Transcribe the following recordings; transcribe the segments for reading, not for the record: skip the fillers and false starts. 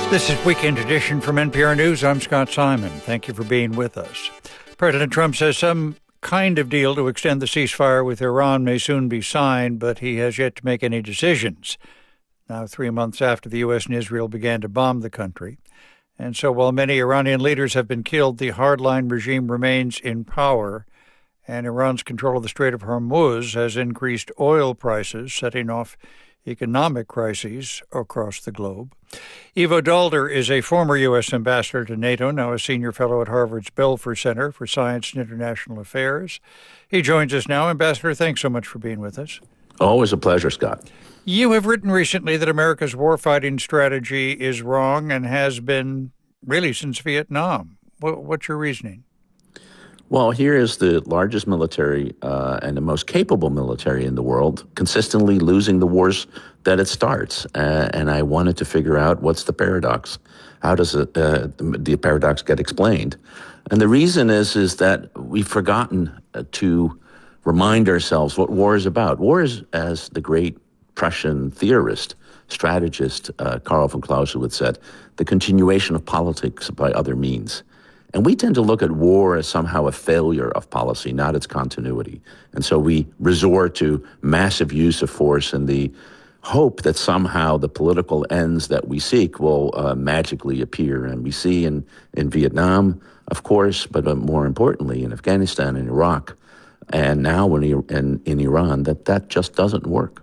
This is Weekend Edition from NPR News. I'm Scott Simon. Thank you for being with us. President Trump says some kind of deal to extend the ceasefire with Iran may soon be signed, but he has yet to make any decisions. Now, 3 months after the U.S. and Israel began to bomb the country. And so while many Iranian leaders have been killed, the hardline regime remains in power. And Iran's control of the Strait of Hormuz has increased oil prices, setting off economic crises across the globe. Ivo Daalder is a former U.S. ambassador to NATO, now a senior fellow at Harvard's Belfer Center for Science and International Affairs. He joins us now. Ambassador, thanks so much for being with us. Always a pleasure, Scott. You have written recently that America's warfighting strategy is wrong and has been really since Vietnam. What's your reasoning? Well, here is the largest military and the most capable military in the world, consistently losing the wars that it starts. And I wanted to figure out what's the paradox. How does the paradox get explained? And the reason is that we've forgotten to remind ourselves what war is about. War is, as the great Prussian theorist, strategist Karl von Clausewitz said, the continuation of politics by other means. And we tend to look at war as somehow a failure of policy, not its continuity. And so we resort to massive use of force in the hope that somehow the political ends that we seek will magically appear. And we see in Vietnam, of course, but more importantly in Afghanistan and Iraq, and now in Iran, that just doesn't work.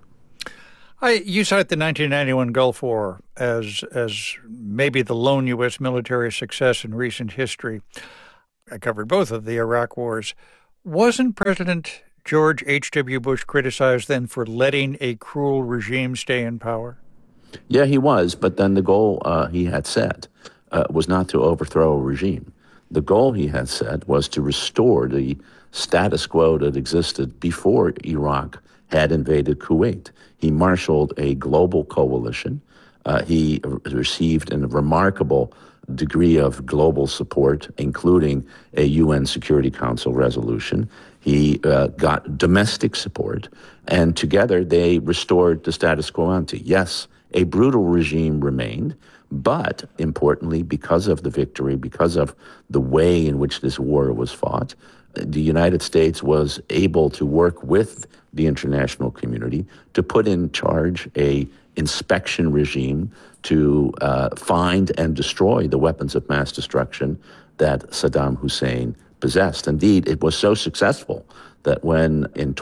You cite the 1991 Gulf War as maybe the lone U.S. military success in recent history. I covered both of the Iraq wars. Wasn't President George H.W. Bush criticized then for letting a cruel regime stay in power? Yeah, he was, but then the goal he had set was not to overthrow a regime. The goal he had set was to restore the status quo that existed before Iraq had invaded Kuwait. He marshaled a global coalition. He received a remarkable degree of global support, including a UN Security Council resolution. He got domestic support, and together they restored the status quo ante. Yes, a brutal regime remained, but importantly, because of the victory, because of the way in which this war was fought, the United States was able to work with the international community to put in charge a inspection regime to find and destroy the weapons of mass destruction that Saddam Hussein possessed. Indeed, it was so successful that when in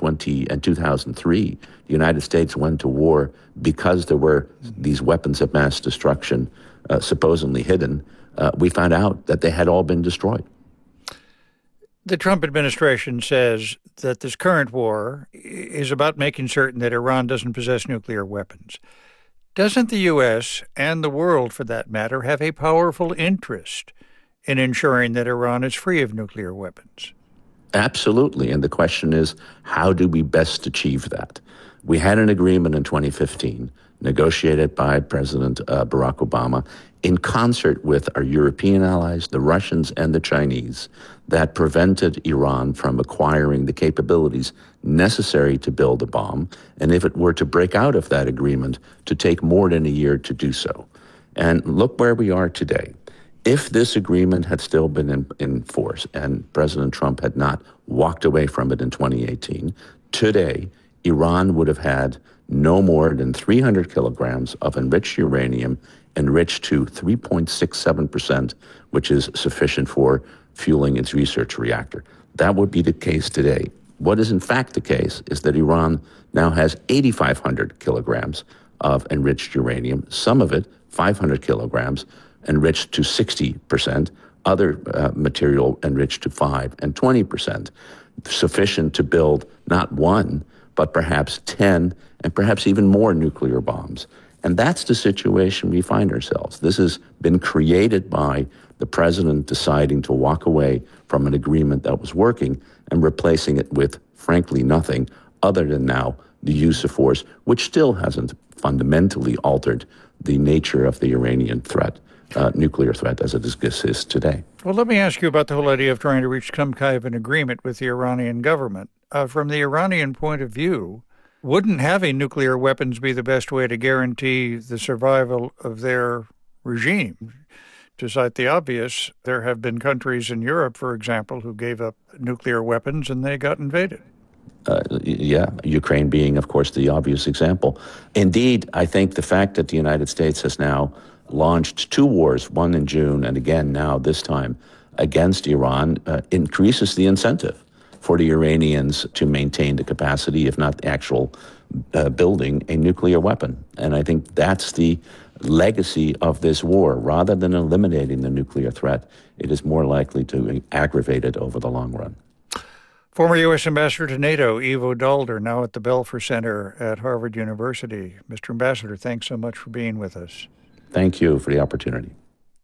2003, the United States went to war because there were these weapons of mass destruction supposedly hidden, we found out that they had all been destroyed. The Trump administration says that this current war is about making certain that Iran doesn't possess nuclear weapons. Doesn't the U.S., and the world for that matter, have a powerful interest in ensuring that Iran is free of nuclear weapons? Absolutely. And the question is, how do we best achieve that? We had an agreement in 2015, negotiated by President Barack Obama, in concert with our European allies, the Russians and the Chinese, that prevented Iran from acquiring the capabilities necessary to build a bomb, and if it were to break out of that agreement, to take more than a year to do so. And look where we are today. If this agreement had still been in force and President Trump had not walked away from it in 2018, today Iran would have had no more than 300 kilograms of enriched uranium enriched to 3.67%, which is sufficient for fueling its research reactor. That would be the case today. What is in fact the case is that Iran now has 8,500 kilograms of enriched uranium, some of it 500 kilograms enriched to 60%, other material enriched to 5 and 20%, sufficient to build not one, but perhaps 10 and perhaps even more nuclear bombs. And that's the situation we find ourselves. This has been created by the president deciding to walk away from an agreement that was working and replacing it with, frankly, nothing other than now the use of force, which still hasn't fundamentally altered the nature of the Iranian threat, nuclear threat as it exists today. Well, let me ask you about the whole idea of trying to reach some kind of an agreement with the Iranian government. From the Iranian point of view, wouldn't having nuclear weapons be the best way to guarantee the survival of their regime. To cite the obvious, there have been countries in Europe, for example, who gave up nuclear weapons and they got invaded. Ukraine being, of course, the obvious example. Indeed, I think the fact that the United States has now launched 2 wars, one in June and again now this time against Iran, increases the incentive for the Iranians to maintain the capacity, if not the actual building a nuclear weapon. And I think that's the legacy of this war. Rather than eliminating the nuclear threat, it is more likely to aggravate it over the long run. Former U.S. Ambassador to NATO, Ivo Daalder, now at the Belfer Center at Harvard University. Mr. Ambassador, thanks so much for being with us. Thank you for the opportunity.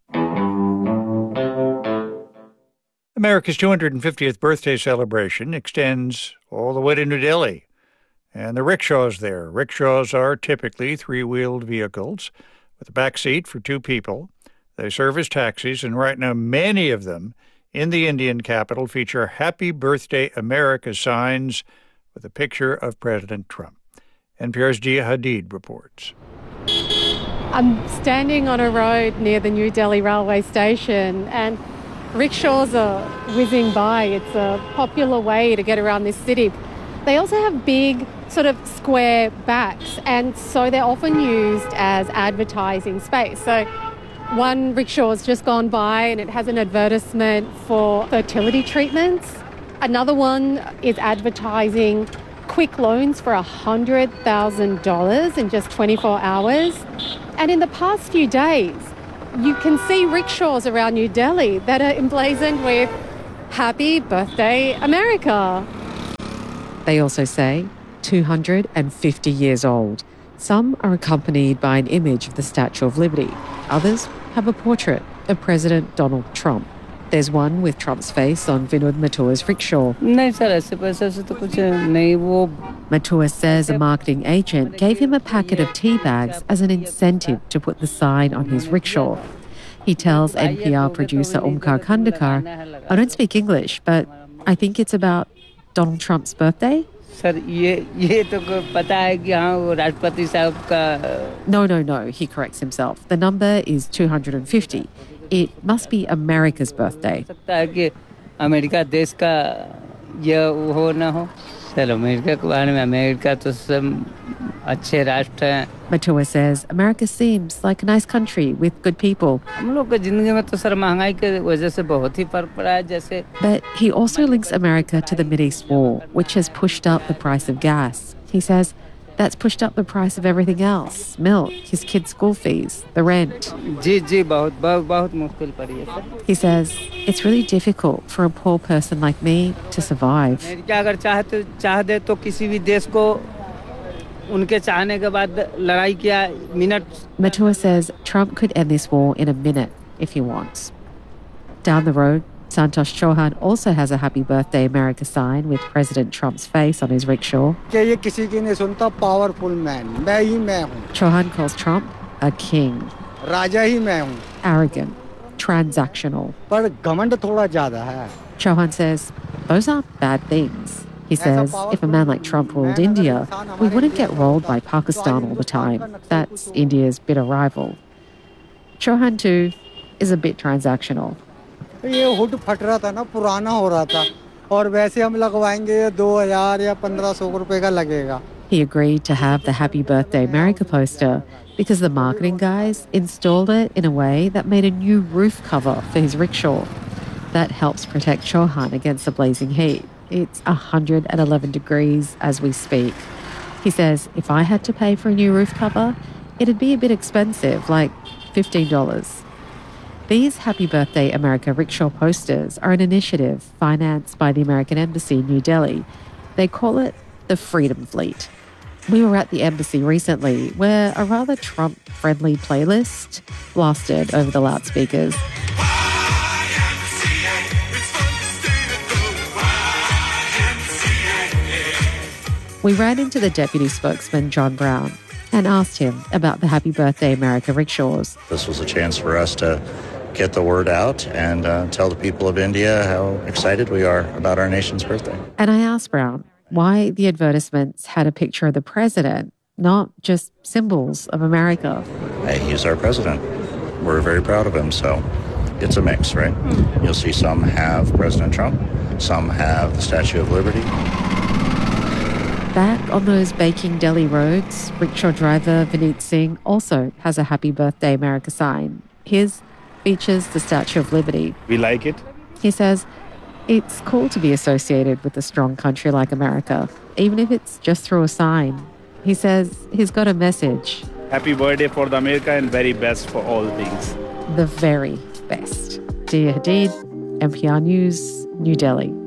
America's 250th birthday celebration extends all the way to New Delhi. And the rickshaws there. Rickshaws are typically 3-wheeled vehicles with a back seat for 2 people. They serve as taxis, and right now many of them in the Indian capital feature Happy Birthday America signs with a picture of President Trump. NPR's Gia Hadid reports. I'm standing on a road near the New Delhi railway station and rickshaws are whizzing by. It's a popular way to get around this city. They also have big sort of square backs, and so they're often used as advertising space. So one rickshaw has just gone by and it has an advertisement for fertility treatments. Another one is advertising quick loans for $100,000 in just 24 hours. And in the past few days, you can see rickshaws around New Delhi that are emblazoned with Happy Birthday America. They also say 250 years old. Some are accompanied by an image of the Statue of Liberty. Others have a portrait of President Donald Trump. There's one with Trump's face on Vinod Mathua's rickshaw. Mathua says a marketing agent gave him a packet of tea bags as an incentive to put the sign on his rickshaw. He tells NPR producer Omkar Khandekar, "I don't speak English, but I think it's about Donald Trump's birthday." No, he corrects himself. The number is 250. It must be America's birthday. Mathua says America seems like a nice country with good people. But he also links America to the Mideast war, which has pushed up the price of gas. He says that's pushed up the price of everything else: milk, his kids' school fees, the rent. He says it's really difficult for a poor person like me to survive. Mathua says Trump could end this war in a minute if he wants. Down the road, Santosh Chauhan also has a Happy Birthday America sign with President Trump's face on his rickshaw. Chauhan calls Trump a king. Arrogant. Transactional. Chauhan says those aren't bad things. He says if a man like Trump ruled India, we wouldn't get rolled by Pakistan all the time. That's India's bitter rival. Chauhan, too, is a bit transactional. He agreed to have the Happy Birthday America poster because the marketing guys installed it in a way that made a new roof cover for his rickshaw. That helps protect Chauhan against the blazing heat. It's 111 degrees as we speak. He says if I had to pay for a new roof cover, it'd be a bit expensive, like $15. These Happy Birthday America rickshaw posters are an initiative financed by the American Embassy in New Delhi. They call it the Freedom Fleet. We were at the embassy recently where a rather Trump-friendly playlist blasted over the loudspeakers. We ran into the deputy spokesman, John Brown, and asked him about the Happy Birthday America rickshaws. This was a chance for us to get the word out and tell the people of India how excited we are about our nation's birthday. And I asked Brown why the advertisements had a picture of the president, not just symbols of America. Hey, he's our president. we're very proud of him. So it's a mix, right? You'll see some have President Trump, some have the Statue of Liberty. Back on those baking Delhi roads, rickshaw driver Vineet Singh also has a Happy Birthday America sign. His features the Statue of Liberty. We like it. He says it's cool to be associated with a strong country like America, even if it's just through a sign. He says he's got a message. Happy birthday for the America and very best for all things. The very best. Dia Hadid, NPR News, New Delhi.